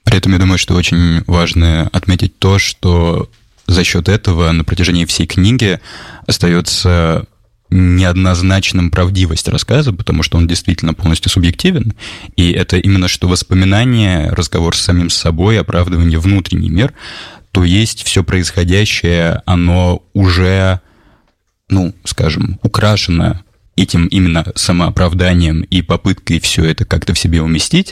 При этом я думаю, что очень важно отметить то, что за счет этого на протяжении всей книги остается неоднозначным правдивость рассказа, потому что он действительно полностью субъективен, и это именно что воспоминания, разговор с самим собой, оправдывание внутренний мир, то есть все происходящее, оно уже, скажем, украшено этим именно самооправданием и попыткой все это как-то в себе уместить,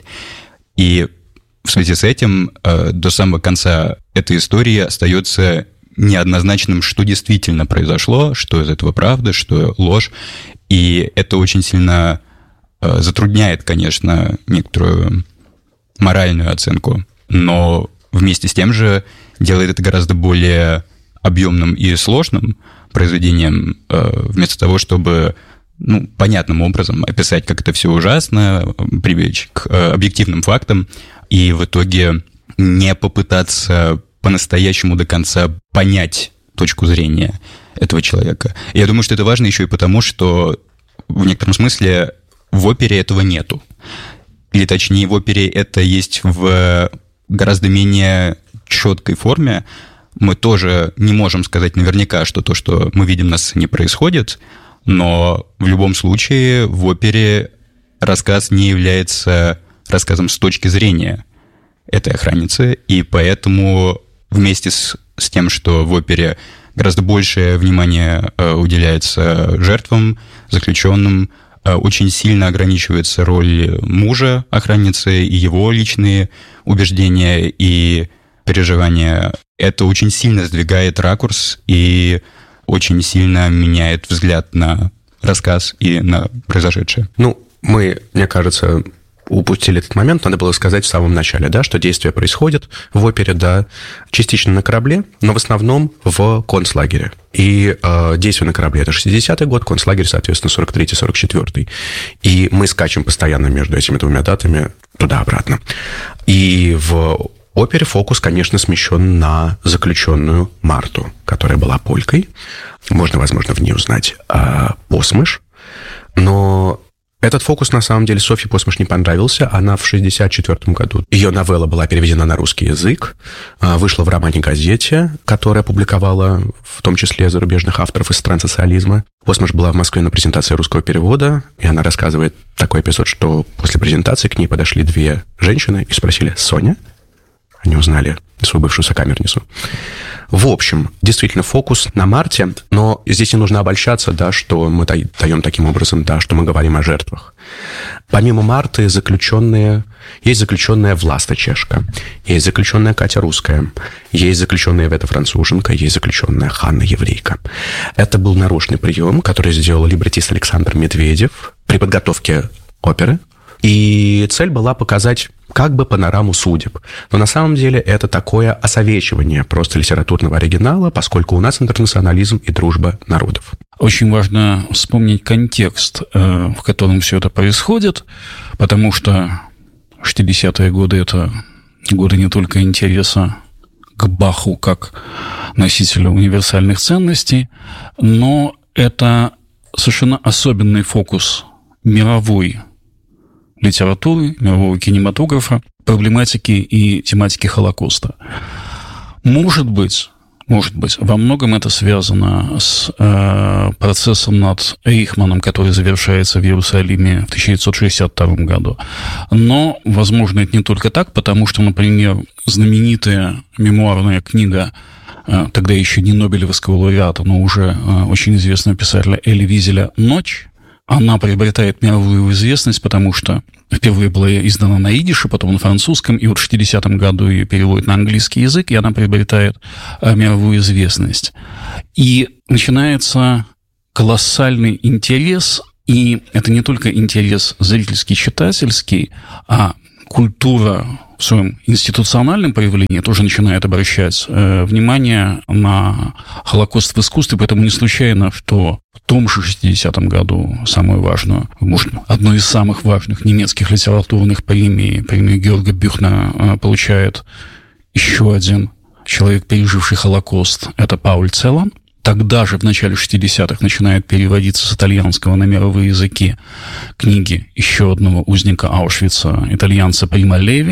и в связи с этим до самого конца этой истории остается неоднозначным, что действительно произошло, что из этого правда, что ложь. И это очень сильно затрудняет, конечно, некоторую моральную оценку, но вместе с тем же делает это гораздо более объемным и сложным произведением, вместо того, чтобы понятным образом описать, как это все ужасно, привлечь к объективным фактам, и в итоге не попытаться по-настоящему до конца понять точку зрения этого человека. И я думаю, что это важно еще и потому, что в некотором смысле в опере этого нету. Или точнее, в опере это есть в гораздо менее четкой форме. Мы тоже не можем сказать наверняка, что то, что мы видим на сцене, происходит, но в любом случае в опере рассказ не является рассказом с точки зрения этой охранницы, и поэтому вместе с тем, что в опере гораздо большее внимание уделяется жертвам, заключенным, очень сильно ограничивается роль мужа охранницы и его личные убеждения и переживания. Это очень сильно сдвигает ракурс и очень сильно меняет взгляд на рассказ и на произошедшее. Мы, мне кажется, упустили этот момент, надо было сказать в самом начале, да, что действие происходит в опере, да, частично на корабле, но в основном в концлагере. И действие на корабле – это 60-й год, концлагерь, соответственно, 43-й, 44-й. И мы скачем постоянно между этими двумя датами туда-обратно. И в опере фокус, конечно, смещен на заключенную Марту, которая была полькой. Можно, возможно, в ней узнать Посмыш, но этот фокус, на самом деле, Софье Посмыш не понравился. Она в 1964 году, ее новелла была переведена на русский язык, вышла в романе-газете, которая публиковала в том числе зарубежных авторов из стран Посмыш была в Москве на презентации русского перевода, и она рассказывает такой эпизод, что после презентации к ней подошли две женщины и спросили: «Соня?» Они узнали свою бывшую сокамерницу. В общем, действительно, фокус на Марте, но здесь не нужно обольщаться, да, что мы даем таким образом, да, что мы говорим о жертвах. Помимо Марты есть заключенная Власта Чешка, есть заключенная Катя Русская, есть заключенная Вета Француженка, есть заключенная Ханна Еврейка. Это был нарочный прием, который сделал либретист Александр Медведев при подготовке оперы. И цель была показать как бы панораму судеб. Но на самом деле это такое осовечивание просто литературного оригинала, поскольку у нас интернационализм и дружба народов. Очень важно вспомнить контекст, в котором все это происходит, потому что 60-е годы – это годы не только интереса к Баху как носителю универсальных ценностей, но это совершенно особенный фокус мировой литературы, мирового кинематографа, проблематики и тематики Холокоста. Может быть, во многом это связано с процессом над Эйхманом, который завершается в Иерусалиме в 1962 году. Но, возможно, это не только так, потому что, например, знаменитая мемуарная книга тогда еще не Нобелевского лауреата, но уже очень известного писателя Эли Визеля «Ночь», она приобретает мировую известность, потому что впервые была издана на идише, потом на французском, и вот в 60-м году ее переводят на английский язык, и она приобретает мировую известность. И начинается колоссальный интерес, и это не только интерес зрительский, читательский, а культура в своем институциональном проявлении тоже начинает обращать внимание на Холокост в искусстве, поэтому не случайно, что в том же 60-м году самую важную, может, одну из самых важных немецких литературных премий, премию Георга Бюхнера, получает еще один человек, переживший Холокост, это Пауль Целлан. Тогда же, в начале 60-х, начинают переводиться с итальянского на мировые языки книги еще одного узника Аушвица, итальянца Прима Леви. В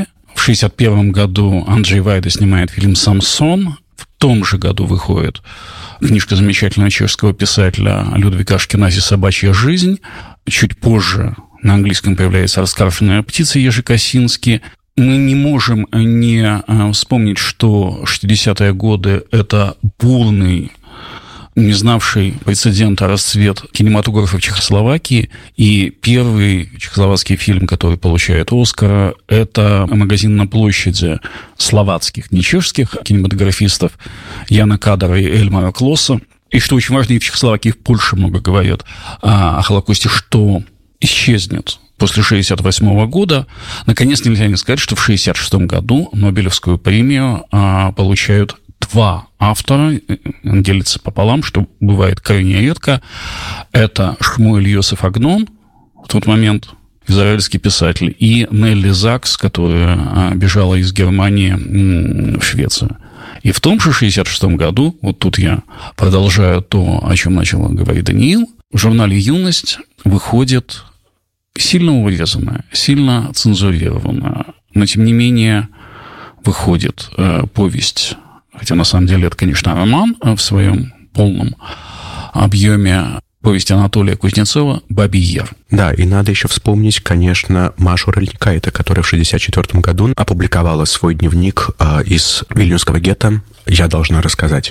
1961 году Анджей Вайда снимает фильм «Самсон». В том же году выходит книжка замечательного чешского писателя Людвига Ашкенази «Собачья жизнь». Чуть позже на английском появляется «Раскаршенная птица» Ежи Косински. Мы не можем не вспомнить, что 60-е годы – это бурный, не знавший прецедента расцвет кинематографа в Чехословакии. И первый чехословацкий фильм, который получает «Оскара», это «Магазин на площади» словацких, не чешских кинематографистов Яна Кадара и Эльмара Клосса. И что очень важно, и в Чехословакии, и в Польше много говорят о Холокосте, что исчезнет после 1968 года. Наконец, нельзя не сказать, что в 1966 году Нобелевскую премию получают два автора, делится пополам, что бывает крайне редко. Это Шмуэль Йосеф Агнон, в тот момент израильский писатель, и Нелли Закс, которая бежала из Германии в Швецию. И в том же 1966 году, вот тут я продолжаю то, о чем начал говорить Даниил, в журнале «Юность» выходит сильно урезанная, сильно цензурированная, но, тем не менее, выходит повесть, хотя на самом деле это, конечно, роман в своем полном объеме, повесть Анатолия Кузнецова «Бабий Яр». Да, и надо еще вспомнить, конечно, Машу Рыльникайте, которая в 1964 году опубликовала свой дневник из Вильнюсского гетто «Я должна рассказать».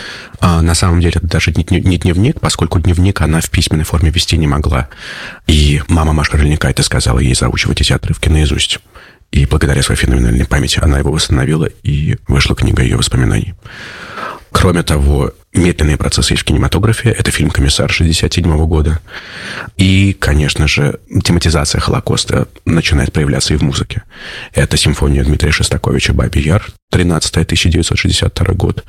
На самом деле это даже не дневник, поскольку дневник она в письменной форме вести не могла. И мама Маши Рыльникайте сказала ей заучивать эти отрывки наизусть. И благодаря своей феноменальной памяти она его восстановила, и вышла книга ее воспоминаний. Кроме того, «Медленные процессы есть в кинематографе» — это фильм «Комиссар» 1967 года. И, конечно же, тематизация Холокоста начинает проявляться и в музыке. Это симфония Дмитрия Шостаковича «Бабий Яр», 13-й, 1962 год.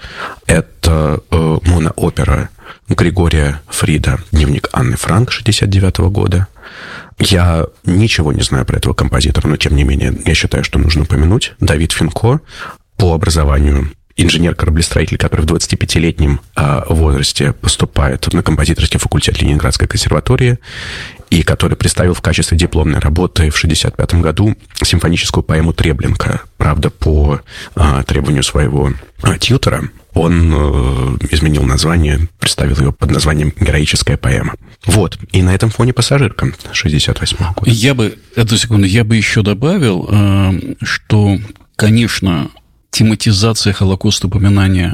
Это моноопера Григория Фрида «Дневник Анны Франк» 1969 года. Я ничего не знаю про этого композитора, но, тем не менее, я считаю, что нужно упомянуть. Давид Финко, по образованию инженер-кораблестроитель, который в 25-летнем возрасте поступает на композиторский факультет Ленинградской консерватории, и который представил в качестве дипломной работы в 1965 году симфоническую поэму «Треблинка». Правда, по требованию своего тьютора он изменил название, представил ее под названием «Героическая поэма». Вот. И на этом фоне «Пассажирка» 1968 года. Я бы еще добавил, что, конечно, тематизация Холокоста, упоминание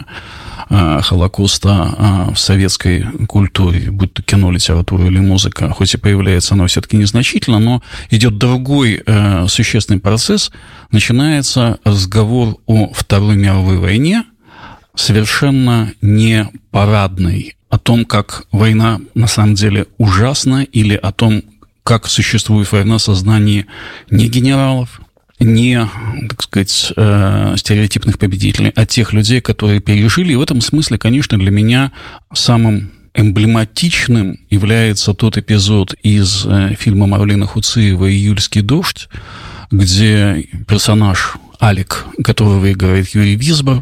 Холокоста в советской культуре, будь то кино, литература или музыка, хоть и появляется оно все-таки незначительно, но идет другой существенный процесс. Начинается разговор о Второй мировой войне, совершенно не парадный, о том, как война на самом деле ужасна, или о том, как существует война в сознании не генералов, не, так сказать, стереотипных победителей, а тех людей, которые пережили. И в этом смысле, конечно, для меня самым эмблематичным является тот эпизод из фильма Марлена Хуциева «Июльский дождь», где персонаж Алик, которого играет Юрий Висбор,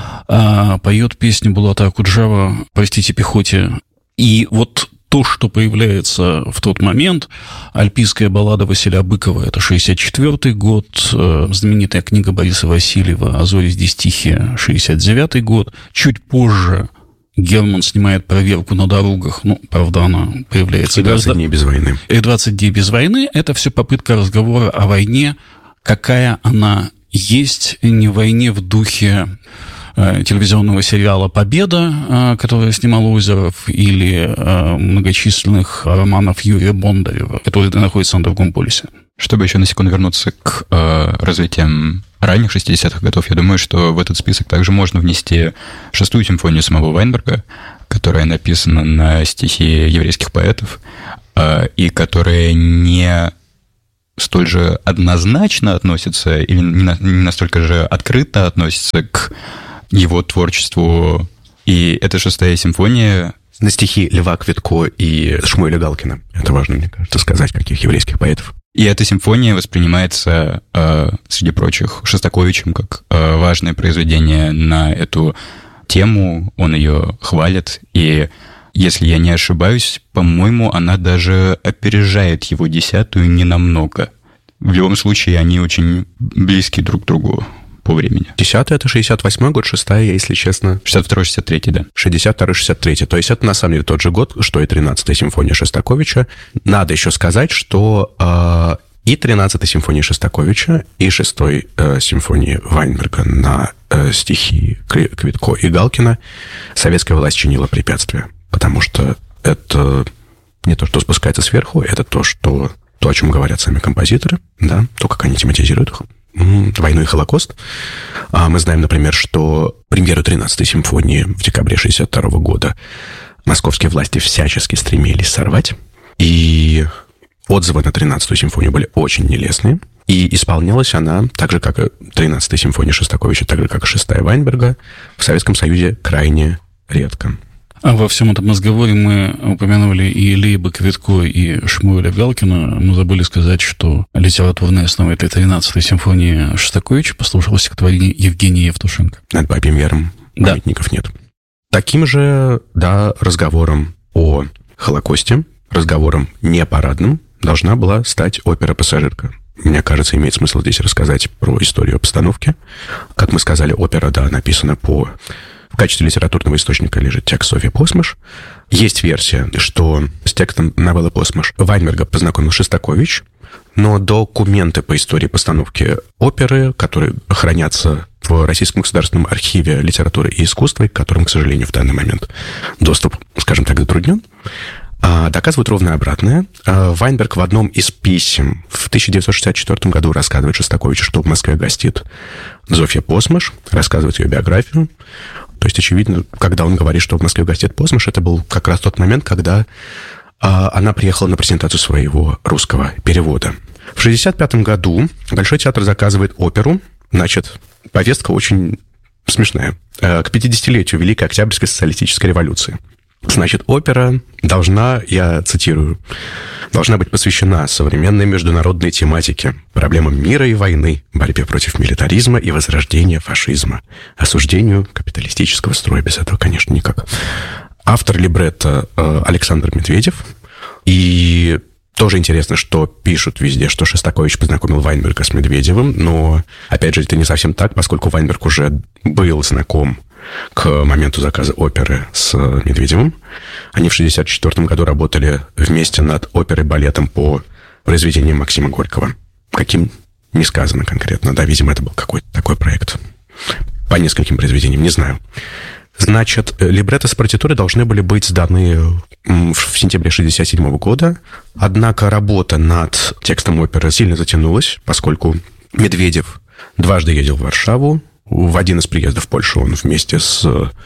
поет песню Булата Акуджава «Простите пехоте». И вот то, что появляется в тот момент, альпийская баллада Василия Быкова, это 1964 год, знаменитая книга Бориса Васильева «А зори здесь тихие», 1969 год. Чуть позже Герман снимает «Проверку на дорогах», ну, правда, она появляется... И 20 дней без войны. И 20 дней без войны. Это все попытка разговора о войне, какая она есть, не войне в духе телевизионного сериала «Победа», который снимал Озеров, или многочисленных романов Юрия Бондарева, которые находятся на другом полюсе. Чтобы еще на секунду вернуться к развитиям ранних 60-х годов, я думаю, что в этот список также можно внести 6-ю симфонию самого Вайнберга, которая написана на стихи еврейских поэтов, и которая не столь же однозначно относится, или не настолько же открыто относится к его творчеству. И это 6-я симфония. На стихи Льва Квитко и Шмуэля Галкина. Это важно, мне кажется, сказать, каких еврейских поэтов. И эта симфония воспринимается, среди прочих, Шостаковичем как важное произведение на эту тему. Он ее хвалит. И, если я не ошибаюсь, по-моему, она даже опережает его 10-ю ненамного. в любом случае они очень близки друг к другу по времени. 10-й — это 68-й год, 6-я, если честно... 62-63, да. 62-63. То есть это, на самом деле, тот же год, что и 13-я симфония Шостаковича. Надо еще сказать, что и 13-й симфонии Шостаковича, и 6-й симфонии Вайнберга на стихи Квитко и Галкина советская власть чинила препятствия. Потому что это не то, что спускается сверху, это то, о чем говорят сами композиторы, да, то, как они тематизируют войну и Холокост. Мы знаем, например, что премьеру 13-й симфонии в декабре 1962 года московские власти всячески стремились сорвать, и отзывы на 13-ю симфонию были очень нелестные, и исполнялась она, так же, как и 13-я симфония Шостаковича, так же, как и 6-я Вайнберга, в Советском Союзе крайне редко. А во всем этом разговоре мы упомянули и Лейба Квитко, и Шмуэля Галкина. Мы забыли сказать, что литературной основой этой 13-й симфонии Шостаковича послужило стихотворение Евгения Евтушенко. Над Бабьим Яром памятников нет. Таким же, да, разговором о Холокосте, разговором не парадным, должна была стать опера «Пассажирка». Мне кажется, имеет смысл здесь рассказать про историю постановки. Как мы сказали, опера, да, написана в качестве литературного источника лежит текст Софьи Посмыш. Есть версия, что с текстом новеллы Посмыш Вайнберга познакомил Шостакович, но документы по истории постановки оперы, которые хранятся в Российском государственном архиве литературы и искусства, к которым, к сожалению, в данный момент доступ, скажем так, затруднен, доказывают ровно обратное. Вайнберг в одном из писем в 1964 году рассказывает Шостаковичу, что в Москве гостит Зофья Посмыш, рассказывает ее биографию. То есть, очевидно, когда он говорит, что в Москве гостит Посмыш, это был как раз тот момент, когда она приехала на презентацию своего русского перевода. В 1965 году Большой театр заказывает оперу. Значит, повестка очень смешная. К 50-летию Великой Октябрьской социалистической революции. Значит, опера должна, я цитирую, должна быть посвящена современной международной тематике, проблемам мира и войны, борьбе против милитаризма и возрождения фашизма, осуждению капиталистического строя. Без этого, конечно, никак. Автор либретто Александр Медведев. И тоже интересно, что пишут везде, что Шостакович познакомил Вайнберга с Медведевым, но, опять же, это не совсем так, поскольку Вайнберг уже был знаком к моменту заказа оперы с Медведевым. Они в 1964 году работали вместе над оперой-балетом по произведениям Максима Горького. Каким? Не сказано конкретно. Да, видимо, это был какой-то такой проект. По нескольким произведениям, не знаю. Значит, либретто с партитурой должны были быть сданы в сентябре 1967 года. Однако работа над текстом оперы сильно затянулась, поскольку Медведев дважды ездил в Варшаву. В один из приездов в Польшу он вместе с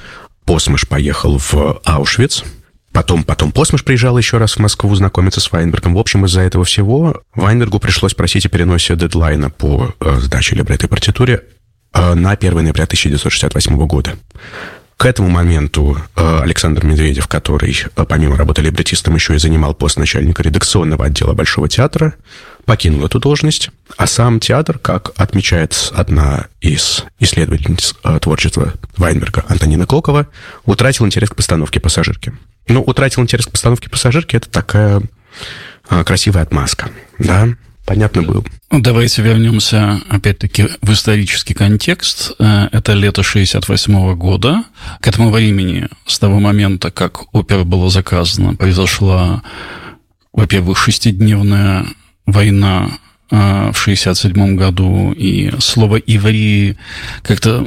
Посмыш поехал в Аушвиц. Потом Посмыш приезжал еще раз в Москву знакомиться с Вайнбергом. В общем, из-за этого всего Вайнбергу пришлось просить о переносе дедлайна по сдаче либретто и партитуре на 1 ноября 1968 года. К этому моменту Александр Медведев, который помимо работы либретистом еще и занимал пост начальника редакционного отдела Большого театра, покинул эту должность, а сам театр, как отмечает одна из исследовательниц творчества Вайнберга Антонина Клокова, утратил интерес к постановке «Пассажирки». Ну, утратил интерес к постановке «Пассажирки» — это такая красивая отмазка, да? Понятно было. Давайте вернемся, опять-таки, в исторический контекст. Это лето 1968 года. К этому времени, с того момента, как опера была заказана, произошла, во-первых, 6-дневная война в 1967 году, и слово «иври» как-то...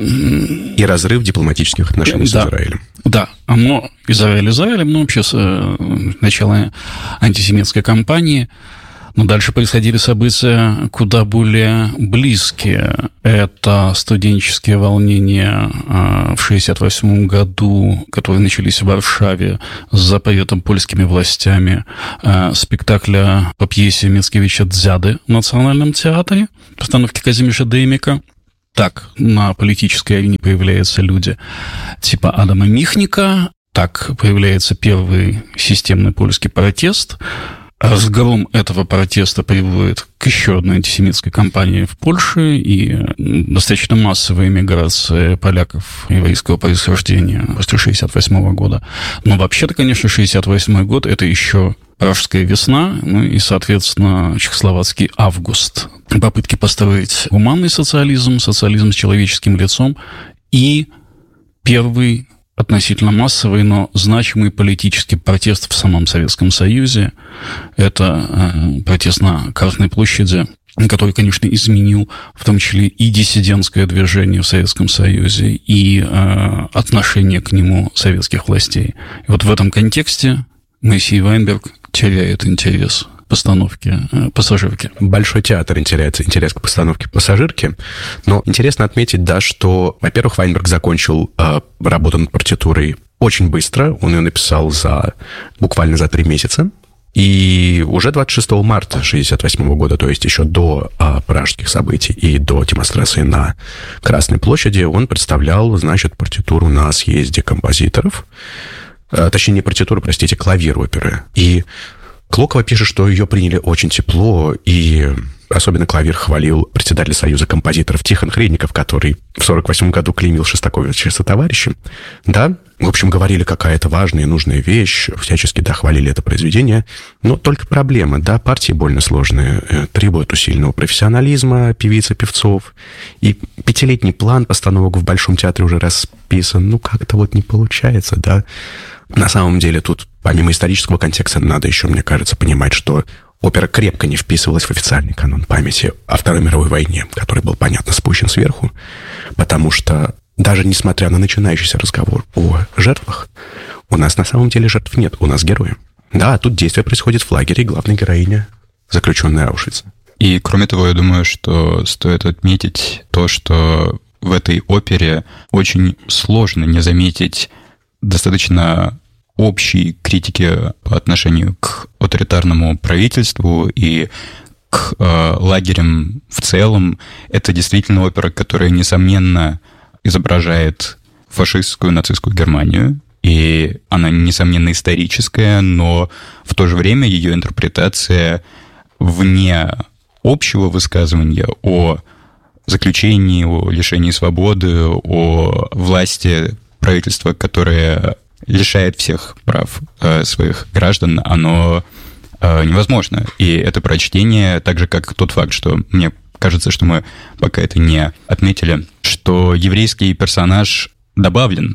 И разрыв дипломатических отношений с Израилем. Да, оно Израилем, но вообще с начала антисемитской кампании. Но дальше происходили события куда более близкие. Это студенческие волнения в 1968 году, которые начались в Варшаве с запретом польскими властями спектакля по пьесе Мицкевича «Дзяды» в Национальном театре, постановки Казимиша Деймика. Так на политической арене появляются люди типа Адама Михника, так появляется первый системный польский протест. Разгром этого протеста приводит к еще одной антисемитской кампании в Польше и достаточно массовой эмиграции поляков еврейского происхождения после 1968 года. Но вообще-то, конечно, 1968 год – это еще Пражская весна, ну и, соответственно, чехословацкий август. Попытки построить гуманный социализм, социализм с человеческим лицом и первый относительно массовый, но значимый политический протест в самом Советском Союзе. Это протест на Красной площади, который, конечно, изменил в том числе и диссидентское движение в Советском Союзе, и отношение к нему советских властей. И вот в этом контексте Моисей Вайнберг теряет интерес к постановке «Пассажирки». Большой театр теряет интерес к постановке «Пассажирки». Но интересно отметить, да, что, во-первых, Вайнберг закончил работу над партитурой очень быстро. Он ее написал буквально за 3 месяца. И уже 26 марта 1968 года, то есть еще до пражских событий и до демонстрации на Красной площади, он представлял, значит, партитуру на съезде композиторов. Точнее, не партитуру, простите, клавир оперы. И Клокова пишет, что ее приняли очень тепло, и особенно клавир хвалил председатель Союза композиторов Тихон Хренников, который в 1948 году клеймил Шостаковича сотоварищем. Да, в общем, говорили, какая это важная и нужная вещь, всячески, да, хвалили это произведение. Но только проблема, да, партии больно сложные, требуют усиленного профессионализма певиц и певцов. И 5-летний план постановок в Большом театре уже расписан. Ну, как-то вот не получается, да. На самом деле тут, помимо исторического контекста, надо еще, мне кажется, понимать, что опера крепко не вписывалась в официальный канон памяти о Второй мировой войне, который был, понятно, спущен сверху, потому что даже несмотря на начинающийся разговор о жертвах, у нас на самом деле жертв нет, у нас герои. Да, тут действие происходит в лагере, и главная героиня — заключенная Аушвица. И, кроме того, я думаю, что стоит отметить то, что в этой опере очень сложно не заметить достаточно общей критики по отношению к авторитарному правительству и к лагерям в целом. Это действительно опера, которая, несомненно, изображает фашистскую, нацистскую Германию, и она, несомненно, историческая, но в то же время ее интерпретация вне общего высказывания о заключении, о лишении свободы, о власти правительства, которое лишает всех прав своих граждан, оно невозможно. И это прочтение, так же, как тот факт, что мне кажется, что мы пока это не отметили, что еврейский персонаж добавлен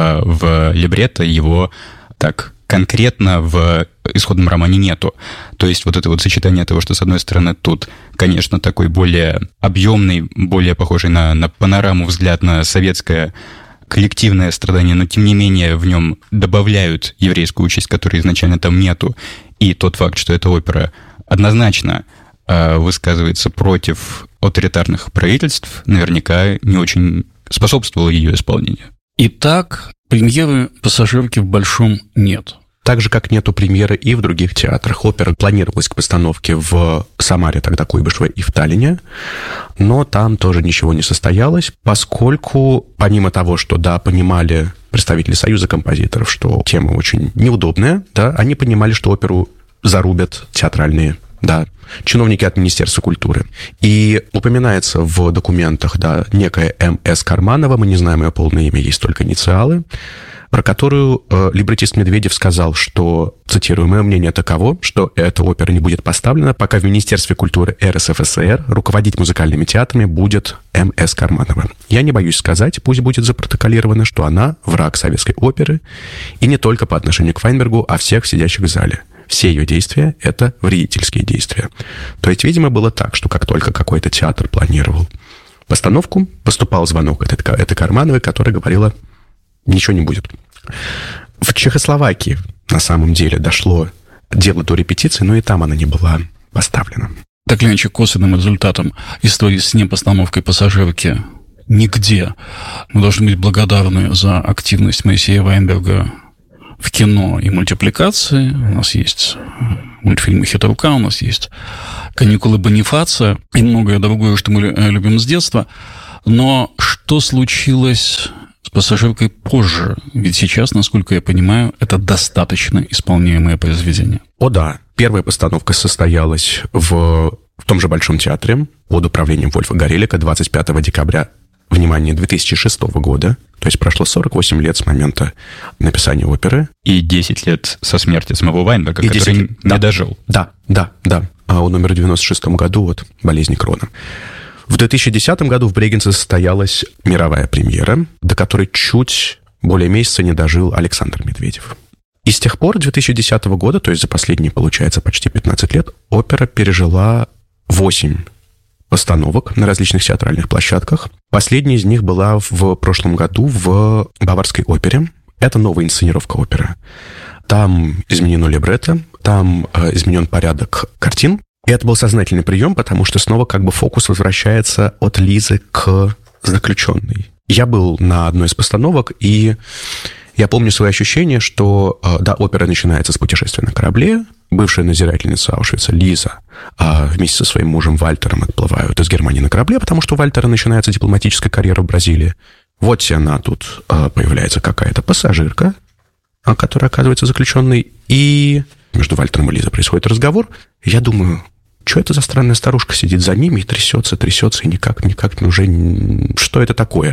в либретто, его так конкретно в исходном романе нету. То есть вот это вот сочетание того, что, с одной стороны, тут, конечно, такой более объемный, более похожий на панораму взгляд на советское коллективное страдание, но, тем не менее, в нем добавляют еврейскую участь, которой изначально там нету, и тот факт, что эта опера однозначно высказывается против авторитарных правительств, наверняка не очень способствовало ее исполнению. Итак, премьеры «Пассажирки» в Большом нет. Так же, как нету премьеры и в других театрах. Опера планировалась к постановке в Самаре, тогда Куйбышева, и в Таллине, но там тоже ничего не состоялось, поскольку, помимо того, что, да, понимали представители Союза композиторов, что тема очень неудобная, да, они понимали, что оперу зарубят театральные, да, чиновники от Министерства культуры. И упоминается в документах, да, некая М.С. Карманова, мы не знаем ее полное имя, есть только инициалы, про которую либретист Медведев сказал, что, цитирую, «Мое мнение таково, что эта опера не будет поставлена, пока в Министерстве культуры РСФСР руководить музыкальными театрами будет М.С. Карманова. Я не боюсь сказать, пусть будет запротоколировано, что она враг советской оперы, и не только по отношению к Вайнбергу, а всех сидящих в зале. Все ее действия — это вредительские действия». То есть, видимо, было так, что как только какой-то театр планировал постановку, поступал звонок от этой Кармановой, которая говорила: ничего не будет. В Чехословакии на самом деле дошло дело до репетиции, но и там она не была поставлена. Так или иначе, косвенным результатом истории с непостановкой «Пассажирки» нигде. Мы должны быть благодарны за активность Моисея Вайнберга в кино и мультипликации. У нас есть мультфильмы «Хитрука», у нас есть «Каникулы Бонифация» и многое другое, что мы любим с детства. Но что случилось с «Пассажиркой» позже? Ведь сейчас, насколько я понимаю, это достаточно исполняемое произведение. О да, Первая постановка состоялась в том же Большом театре под управлением Вольфа Горелика 25 декабря, внимание, 2006 года. То есть прошло 48 лет с момента написания оперы. И 10 лет со смерти самого Вайнберга, который не дожил. Да. Он умер в 96 году от болезни Крона. В 2010 году в Брегенце состоялась мировая премьера, до которой чуть более месяца не дожил Александр Медведев. И с тех пор, 2010 года, то есть за последние, получается, почти 15 лет, опера пережила 8 постановок на различных театральных площадках. Последняя из них была в прошлом году в Баварской опере. Это новая инсценировка оперы. Там изменено либретто, там изменен порядок картин. И это был сознательный прием, потому что снова как бы фокус возвращается от Лизы к заключенной. Я был на одной из постановок, и я помню свои ощущения, что, да, опера начинается с путешествия на корабле. Бывшая надзирательница Аушвица Лиза вместе со своим мужем Вальтером отплывают из Германии на корабле, потому что у Вальтера начинается дипломатическая карьера в Бразилии. Вот она тут появляется какая-то пассажирка, которая оказывается заключенной, и между Вальтером и Лизой происходит разговор. Я думаю, что это за странная старушка сидит за ними и трясется, и никак уже... Что это такое?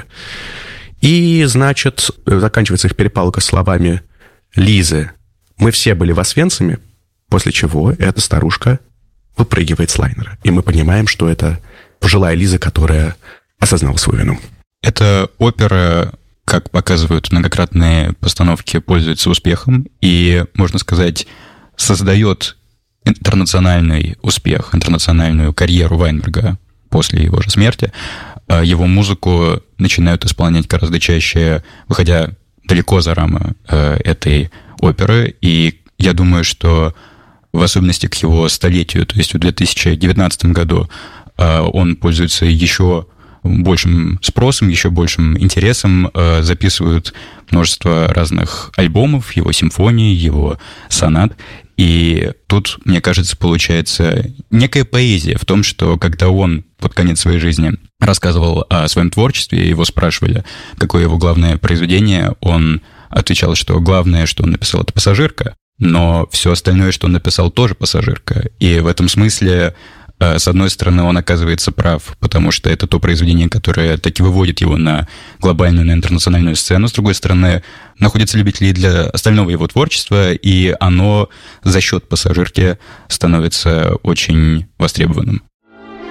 И, значит, заканчивается их перепалка словами Лизы: «Мы все были в Освенциме», после чего эта старушка выпрыгивает с лайнера. И мы понимаем, что это пожилая Лиза, которая осознала свою вину. Эта опера, как показывают многократные постановки, пользуется успехом и, можно сказать, создает интернациональный успех, интернациональную карьеру Вайнберга после его же смерти. Его музыку начинают исполнять гораздо чаще, выходя далеко за рамы этой оперы. И я думаю, что в особенности к его столетию, то есть в 2019 году, он пользуется еще большим спросом, еще большим интересом. Записывают множество разных альбомов, его симфоний, его сонат. И тут, мне кажется, получается некая поэзия в том, что когда он под конец своей жизни рассказывал о своем творчестве, его спрашивали, какое его главное произведение, он отвечал, что главное, что он написал, это «Пассажирка», но все остальное, что он написал, тоже «Пассажирка». И в этом смысле, с одной стороны, он оказывается прав, потому что это то произведение, которое таки выводит его на глобальную, на интернациональную сцену. С другой стороны, находятся любители для остального его творчества, и оно за счет «Пассажирки» становится очень востребованным.